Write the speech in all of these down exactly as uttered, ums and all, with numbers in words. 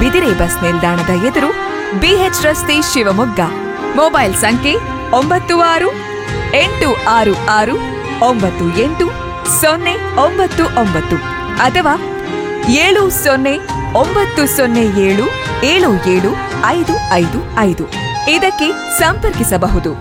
ಬಿದಿರೆ bus ನಿಲ್ದಾಣದ ಎದುರು, BH ರಸ್ತೆ, ಶಿವಮೊಗ್ಗ. ಮೊಬೈಲ್ ಸಂಖ್ಯೆ ಒಂಬತ್ತು ಆರು ಎಂಟು ಆರು ಆರು ಒಂಬತ್ತು ಎಂಟು ಸೊನ್ನೆ ಒಂಬತ್ತು ಒಂಬತ್ತು ಅಥವಾ ಏಳು ಸೊನ್ನೆ ಒಂಬತ್ತು ಸೊನ್ನೆ ಏಳು ಏಳು ಏಳು ಐದು ಐದು ಐದು ಇದಕ್ಕೆ ಸಂಪರ್ಕಿಸಬಹುದು.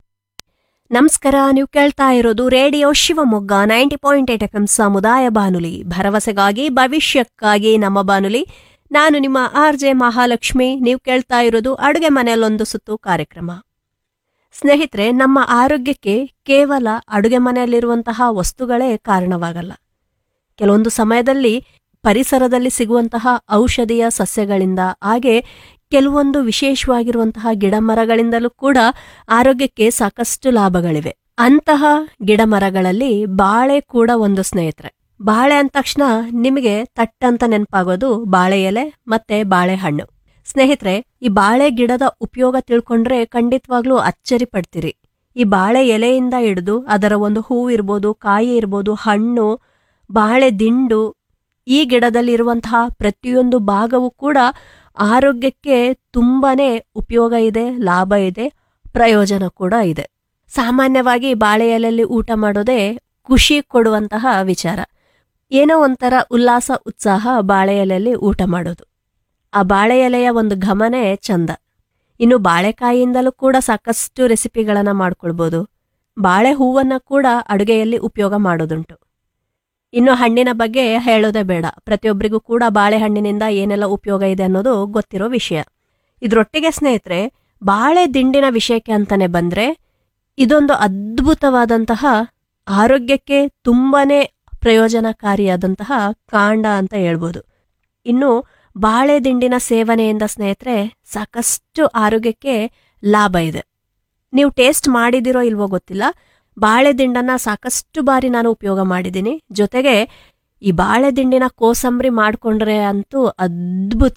ನಮಸ್ಕಾರ, ನೀವು ಕೇಳ್ತಾ ಇರೋದು radio Shivamogga ninety point eight F M ಸಮುದಾಯ ಬಾನುಲಿ, ಭರವಸೆಗಾಗಿ ಭವಿಷ್ಯಕ್ಕಾಗಿ ನಮ್ಮ ಬಾನುಲಿ. ನಾನು ನಿಮ್ಮ ಆರ್ ಜೆ ಮಹಾಲಕ್ಷ್ಮಿ. ನೀವು ಕೇಳ್ತಾ ಇರೋದು ಅಡುಗೆ ಮನೆಯಲ್ಲೊಂದು ಸುತ್ತು ಕಾರ್ಯಕ್ರಮ. ಸ್ನೇಹಿತರೆ, ನಮ್ಮ ಆರೋಗ್ಯಕ್ಕೆ ಕೇವಲ ಅಡುಗೆ ಮನೆಯಲ್ಲಿರುವಂತಹ ವಸ್ತುಗಳೇ ಕಾರಣವಾಗಲ್ಲ. ಕೆಲವೊಂದು ಸಮಯದಲ್ಲಿ ಪರಿಸರದಲ್ಲಿ ಸಿಗುವಂತಹ ಔಷಧೀಯ ಸಸ್ಯಗಳಿಂದ, ಹಾಗೆ ಕೆಲವೊಂದು ವಿಶೇಷವಾಗಿರುವಂತಹ ಗಿಡಮರಗಳಿಂದಲೂ ಕೂಡ ಆರೋಗ್ಯಕ್ಕೆ ಸಾಕಷ್ಟು ಲಾಭಗಳಿವೆ. ಅಂತಹ ಗಿಡಮರಗಳಲ್ಲಿ ಬಾಳೆ ಕೂಡ ಒಂದು. ಸ್ನೇಹಿತರೆ, ಬಾಳೆ ಅಂದ ತಕ್ಷಣ ನಿಮಗೆ ತಟ್ಟಂತ ನೆನಪಾಗೋದು ಬಾಳೆ ಎಲೆ ಮತ್ತೆ ಬಾಳೆಹಣ್ಣು. ಸ್ನೇಹಿತರೆ, ಈ ಬಾಳೆ ಗಿಡದ ಉಪಯೋಗ ತಿಳ್ಕೊಂಡ್ರೆ ಖಂಡಿತವಾಗ್ಲೂ ಅಚ್ಚರಿ ಪಡ್ತೀರಿ. ಈ ಬಾಳೆ ಎಲೆಯಿಂದ ಹಿಡಿದು ಅದರ ಒಂದು ಹೂವು ಇರ್ಬೋದು, ಕಾಯಿ ಇರ್ಬೋದು, ಹಣ್ಣು, ಬಾಳೆ ದಿಂಡು, ಈ ಗಿಡದಲ್ಲಿರುವಂತಹ ಪ್ರತಿಯೊಂದು ಭಾಗವೂ ಕೂಡ ಆರೋಗ್ಯಕ್ಕೆ ತುಂಬಾನೇ ಉಪಯೋಗ ಇದೆ, ಲಾಭ ಇದೆ, ಪ್ರಯೋಜನ ಕೂಡ ಇದೆ. ಸಾಮಾನ್ಯವಾಗಿ ಬಾಳೆ ಎಲೆಯಲ್ಲಿ ಊಟ ಮಾಡೋದೇ ಖುಷಿ ಕೊಡುವಂತಹ ವಿಚಾರ. ಏನೋ ಒಂಥರ ಉಲ್ಲಾಸ, ಉತ್ಸಾಹ ಬಾಳೆ ಎಲೆಯಲ್ಲಿ ಊಟ ಮಾಡೋದು. ಆ ಬಾಳೆ ಎಲೆಯ ಒಂದು ಘಮನೇ ಚಂದ. ಇನ್ನು ಬಾಳೆಕಾಯಿಯಿಂದಲೂ ಕೂಡ ಸಾಕಷ್ಟು ರೆಸಿಪಿಗಳನ್ನ ಮಾಡ್ಕೊಳ್ಬೋದು. ಬಾಳೆ ಹೂವನ್ನ ಕೂಡ ಅಡುಗೆಯಲ್ಲಿ ಉಪಯೋಗ ಮಾಡೋದುಂಟು. ಇನ್ನು ಹಣ್ಣಿನ ಬಗ್ಗೆ ಹೇಳೋದೇ ಬೇಡ, ಪ್ರತಿಯೊಬ್ಬರಿಗೂ ಕೂಡ ಬಾಳೆಹಣ್ಣಿನಿಂದ ಏನೆಲ್ಲ ಉಪಯೋಗ ಇದೆ ಅನ್ನೋದು ಗೊತ್ತಿರೋ ವಿಷಯ. ಇದ್ರೊಟ್ಟಿಗೆ ಸ್ನೇಹಿತರೆ, ಬಾಳೆ ದಿಂಡಿನ ವಿಷಯಕ್ಕೆ ಅಂತಾನೆ ಬಂದ್ರೆ, ಇದೊಂದು ಅದ್ಭುತವಾದಂತಹ ಆರೋಗ್ಯಕ್ಕೆ ತುಂಬಾನೇ ಪ್ರಯೋಜನಕಾರಿಯಾದಂತಹ ಕಾಂಡ ಅಂತ ಹೇಳ್ಬೋದು. ಇನ್ನು ಬಾಳೆ ದಿಂಡಿನ ಸೇವನೆಯಿಂದ ಸ್ನೇಹಿತರೆ ಸಾಕಷ್ಟು ಆರೋಗ್ಯಕ್ಕೆ ಲಾಭ ಇದೆ. ನೀವು ಟೇಸ್ಟ್ ಮಾಡಿದಿರೋ ಇಲ್ವೋ ಗೊತ್ತಿಲ್ಲ, ಬಾಳೆ ದಿಂಡನ್ನ ಸಾಕಷ್ಟು ಬಾರಿ ನಾನು ಉಪಯೋಗ ಮಾಡಿದ್ದೀನಿ. ಜೊತೆಗೆ ಈ ಬಾಳೆ ದಿಂಡಿನ ಕೋಸಂಬರಿ ಮಾಡ್ಕೊಂಡ್ರೆ ಅಂತೂ ಅದ್ಭುತ.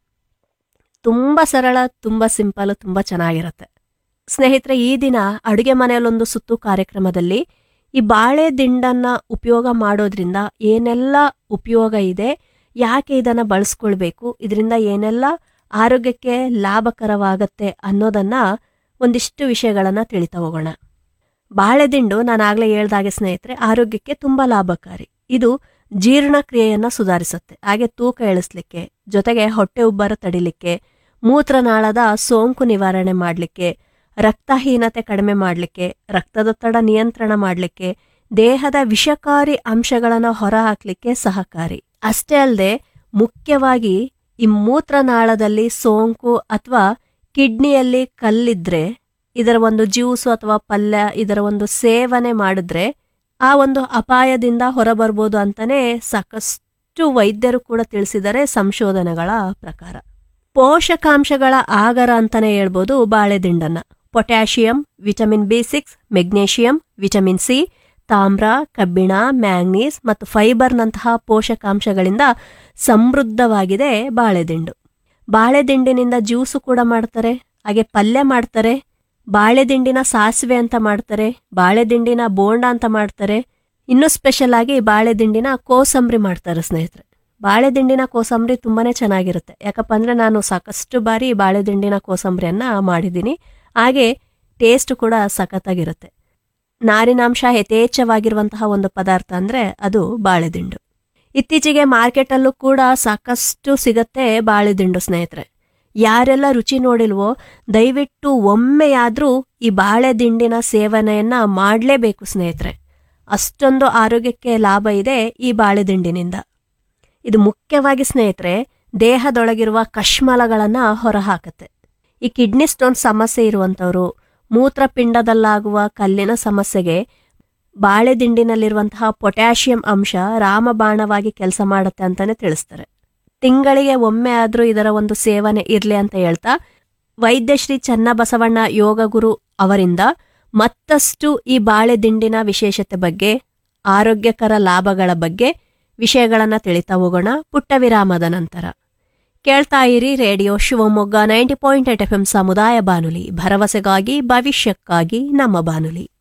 ತುಂಬಾ ಸರಳ, ತುಂಬಾ ಸಿಂಪಲ್, ತುಂಬಾ ಚೆನ್ನಾಗಿರುತ್ತೆ. ಸ್ನೇಹಿತರೆ, ಈ ದಿನ ಅಡುಗೆ ಮನೆಯಲ್ಲೊಂದು ಸುತ್ತು ಕಾರ್ಯಕ್ರಮದಲ್ಲಿ ಈ ಬಾಳೆ ದಿಂಡನ್ನ ಉಪಯೋಗ ಮಾಡೋದ್ರಿಂದ ಏನೆಲ್ಲ ಉಪಯೋಗ ಇದೆ, ಯಾಕೆ ಇದನ್ನ ಬಳಸ್ಕೊಳ್ಬೇಕು, ಇದರಿಂದ ಏನೆಲ್ಲ ಆರೋಗ್ಯಕ್ಕೆ ಲಾಭಕರವಾಗತ್ತೆ ಅನ್ನೋದನ್ನ ಒಂದಿಷ್ಟು ವಿಷಯಗಳನ್ನ ತಿಳಿತಾ ಹೋಗೋಣ. ಬಾಳೆದಿಂಡು ನಾನಾಗ್ಲೇ ಹೇಳ್ದಾಗೆ ಸ್ನೇಹಿತರೆ ಆರೋಗ್ಯಕ್ಕೆ ತುಂಬಾ ಲಾಭಕಾರಿ. ಇದು ಜೀರ್ಣಕ್ರಿಯೆಯನ್ನ ಸುಧಾರಿಸುತ್ತೆ, ಹಾಗೆ ತೂಕ ಇಳಿಸ್ಲಿಕ್ಕೆ, ಜೊತೆಗೆ ಹೊಟ್ಟೆ ಉಬ್ಬರ ತಡಿಲಿಕ್ಕೆ, ಮೂತ್ರನಾಳದ ಸೋಂಕು ನಿವಾರಣೆ ಮಾಡಲಿಕ್ಕೆ, ರಕ್ತಹೀನತೆ ಕಡಿಮೆ ಮಾಡಲಿಕ್ಕೆ, ರಕ್ತದೊತ್ತಡ ನಿಯಂತ್ರಣ ಮಾಡಲಿಕ್ಕೆ, ದೇಹದ ವಿಷಕಾರಿ ಅಂಶಗಳನ್ನು ಹೊರಹಾಕ್ಲಿಕ್ಕೆ ಸಹಕಾರಿ. ಅಷ್ಟೇ ಅಲ್ಲದೆ ಮುಖ್ಯವಾಗಿ ಈ ಮೂತ್ರನಾಳದಲ್ಲಿ ಸೋಂಕು ಅಥವಾ ಕಿಡ್ನಿಯಲ್ಲಿ ಕಲ್ಲಿದ್ರೆ ಇದರ ಒಂದು ಜ್ಯೂಸು ಅಥವಾ ಪಲ್ಯ, ಇದರ ಒಂದು ಸೇವನೆ ಮಾಡಿದ್ರೆ ಆ ಒಂದು ಅಪಾಯದಿಂದ ಹೊರಬರ್ಬೋದು ಅಂತಾನೆ ಸಾಕಷ್ಟು ವೈದ್ಯರು ಕೂಡ ತಿಳಿಸಿದ್ದಾರೆ ಸಂಶೋಧನೆಗಳ ಪ್ರಕಾರ. ಪೋಷಕಾಂಶಗಳ ಆಗರ ಅಂತಾನೆ ಹೇಳ್ಬೋದು ಬಾಳೆದಿಂಡನ್ನ. Potassium, vitamin B six, magnesium, vitamin C, ತಾಮ್ರ, ಕಬ್ಬಿಣ, ಮ್ಯಾಂಗ್ನೀಸ್ ಮತ್ತು ಫೈಬರ್ನಂತಹ ಪೋಷಕಾಂಶಗಳಿಂದ ಸಮೃದ್ಧವಾಗಿದೆ ಬಾಳೆದಿಂಡು. ಬಾಳೆದಿಂಡಿನಿಂದ ಜ್ಯೂಸು ಕೂಡ ಮಾಡ್ತಾರೆ, ಹಾಗೆ ಪಲ್ಯ ಮಾಡ್ತಾರೆ, ಬಾಳೆದಿಂಡಿನ ಸಾಸಿವೆ ಅಂತ ಮಾಡ್ತಾರೆ, ಬಾಳೆದಿಂಡಿನ ಬೋಂಡ ಅಂತ ಮಾಡ್ತಾರೆ. ಇನ್ನೂ ಸ್ಪೆಷಲ್ ಆಗಿ ಬಾಳೆದಿಂಡಿನ ಕೋಸಂಬರಿ ಮಾಡ್ತಾರೆ ಸ್ನೇಹಿತರೆ. ಬಾಳೆದಿಂಡಿನ ಕೋಸಂಬರಿ ತುಂಬಾನೇ ಚೆನ್ನಾಗಿರುತ್ತೆ. ಯಾಕಪ್ಪ ಅಂದ್ರೆ ನಾನು ಸಾಕಷ್ಟು ಬಾರಿ ಬಾಳೆದಿಂಡಿನ ಕೋಸಂಬರಿಯನ್ನ ಮಾಡಿದ್ದೀನಿ. ಹಾಗೆ ಟೇಸ್ಟ್ ಕೂಡ ಸಖತ್ತಾಗಿರುತ್ತೆ. ನಾರಿನಾಂಶ ಯಥೇಚ್ಛವಾಗಿರುವಂತಹ ಒಂದು ಪದಾರ್ಥ ಅಂದ್ರೆ ಅದು ಬಾಳೆದಿಂಡು. ಇತ್ತೀಚೆಗೆ ಮಾರ್ಕೆಟಲ್ಲೂ ಕೂಡ ಸಾಕಷ್ಟು ಸಿಗತ್ತೆ ಬಾಳೆದಿಂಡು ಸ್ನೇಹಿತರೆ. ಯಾರೆಲ್ಲ ರುಚಿ ನೋಡಿಲ್ವೋ ದಯವಿಟ್ಟು ಒಮ್ಮೆಯಾದ್ರೂ ಈ ಬಾಳೆದಿಂಡಿನ ಸೇವನೆಯನ್ನ ಮಾಡಲೇಬೇಕು ಸ್ನೇಹಿತರೆ. ಅಷ್ಟೊಂದು ಆರೋಗ್ಯಕ್ಕೆ ಲಾಭ ಇದೆ ಈ ಬಾಳೆದಿಂಡಿನಿಂದ. ಇದು ಮುಖ್ಯವಾಗಿ ಸ್ನೇಹಿತರೆ ದೇಹದೊಳಗಿರುವ ಕಶ್ಮಲಗಳನ್ನ ಹೊರಹಾಕತ್ತೆ. ಈ ಕಿಡ್ನಿ ಸ್ಟೋನ್ ಸಮಸ್ಯೆ ಇರುವಂಥವ್ರು, ಮೂತ್ರಪಿಂಡದಲ್ಲಾಗುವ ಕಲ್ಲಿನ ಸಮಸ್ಯೆಗೆ ಬಾಳೆದಿಂಡಿನಲ್ಲಿರುವಂತಹ ಪೊಟ್ಯಾಷಿಯಂ ಅಂಶ ರಾಮಬಾಣವಾಗಿ ಕೆಲಸ ಮಾಡುತ್ತೆ ಅಂತಾನೆ ತಿಳಿಸ್ತಾರೆ. ತಿಂಗಳಿಗೆ ಒಮ್ಮೆ ಆದ್ರೂ ಇದರ ಒಂದು ಸೇವನೆ ಇರ್ಲಿ ಅಂತ ಹೇಳ್ತಾ ವೈದ್ಯಶ್ರೀ ಚನ್ನಬಸವಣ್ಣ ಯೋಗ ಗುರು ಅವರಿಂದ ಮತ್ತಷ್ಟು ಈ ಬಾಳೆದಿಂಡಿನ ವಿಶೇಷತೆ ಬಗ್ಗೆ, ಆರೋಗ್ಯಕರ ಲಾಭಗಳ ಬಗ್ಗೆ ವಿಷಯಗಳನ್ನ ತಿಳಿತಾ ಹೋಗೋಣ ಪುಟ್ಟ ವಿರಾಮದ ನಂತರ. ಕೇಳ್ತಾ ಇರಿ radio Shivamogga ninety point eight F M ಸಮುದಾಯ ಬಾನುಲಿ, ಭರವಸೆಗಾಗಿ ಭವಿಷ್ಯಕ್ಕಾಗಿ ನಮ್ಮ ಬಾನುಲಿ.